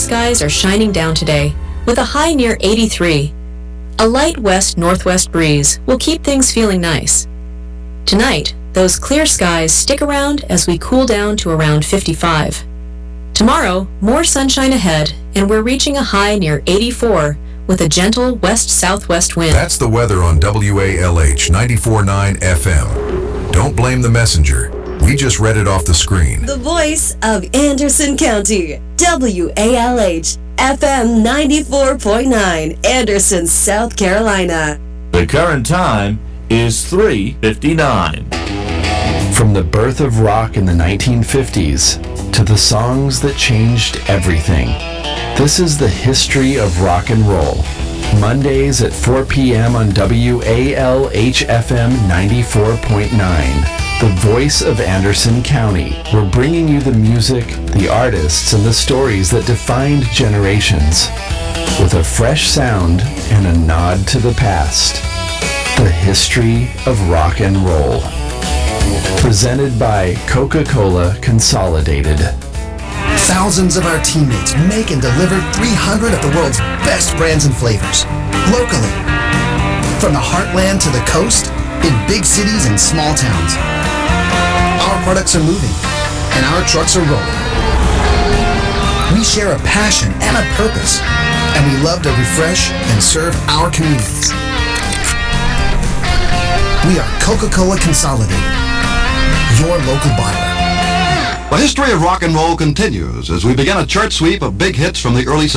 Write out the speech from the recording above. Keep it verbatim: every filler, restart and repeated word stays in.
skies are shining down today, with a high near eighty-three. A light west-northwest breeze will keep things feeling nice. Tonight, those clear skies stick around as we cool down to around fifty-five. Tomorrow, more sunshine ahead, and we're reaching a high near eighty-four with a gentle west-southwest wind. That's the weather on W A L H ninety-four point nine F M. Don't blame the messenger. We just read it off the screen. The voice of Anderson County, W A L H F M ninety-four point nine, Anderson, South Carolina. The current time is three fifty-nine. From the birth of rock in the nineteen fifties to the songs that changed everything, this is the history of rock and roll. Mondays at four p.m. on W A L H F M ninety-four point nine. The voice of Anderson County. We're bringing you the music, the artists, and the stories that defined generations. With a fresh sound and a nod to the past. The history of rock and roll. Presented by Coca-Cola Consolidated. Thousands of our teammates make and deliver three hundred of the world's best brands and flavors. Locally. From the heartland to the coast, in big cities and small towns. Our products are moving, and our trucks are rolling. We share a passion and a purpose, and we love to refresh and serve our communities. We are Coca-Cola Consolidated, your local bottler. The history of rock and roll continues as we begin a chart sweep of big hits from the early